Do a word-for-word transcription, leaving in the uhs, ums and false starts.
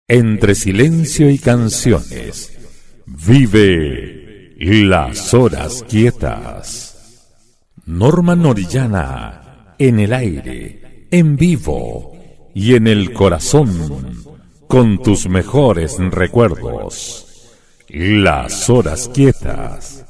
Entre silencio y canciones, vive las horas quietas. Norman Orellana, en el aire, en vivo y en el corazón, con tus mejores recuerdos. Las horas quietas.